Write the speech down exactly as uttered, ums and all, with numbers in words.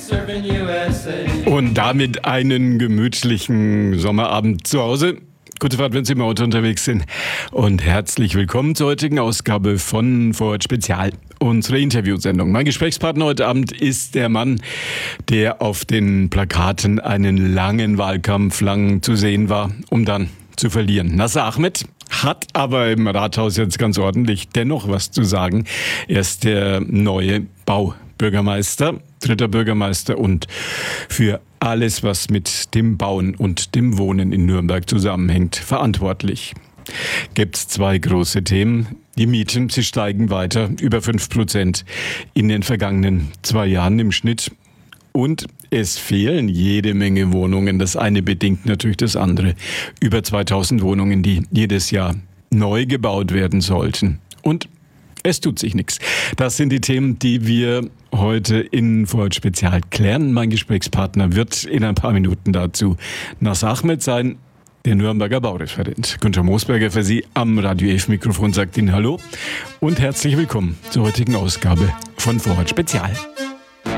Und damit einen gemütlichen Sommerabend zu Hause. Gute Fahrt, wenn Sie im Auto unterwegs sind. Und herzlich willkommen zur heutigen Ausgabe von Vorort Spezial, unsere Interviewsendung. Mein Gesprächspartner heute Abend ist der Mann, der auf den Plakaten einen langen Wahlkampf lang zu sehen war, um dann zu verlieren. Nasser Ahmed hat aber im Rathaus jetzt ganz ordentlich dennoch was zu sagen. Er ist der neue Baubürgermeister, dritter Bürgermeister und für alles, was mit dem Bauen und dem Wohnen in Nürnberg zusammenhängt, verantwortlich. Gibt's zwei große Themen. Die Mieten, sie steigen weiter, über fünf Prozent in den vergangenen zwei Jahren im Schnitt. Und es fehlen jede Menge Wohnungen. Das eine bedingt natürlich das andere. Über zweitausend Wohnungen, die jedes Jahr neu gebaut werden sollten. Und es tut sich nichts. Das sind die Themen, die wir heute in Vorort Spezial klären. Mein Gesprächspartner wird in ein paar Minuten dazu Nasser Ahmed sein, der Nürnberger Baureferent. Günther Moosberger für Sie am Radio elf Mikrofon sagt Ihnen Hallo und herzlich willkommen zur heutigen Ausgabe von Vorort Spezial.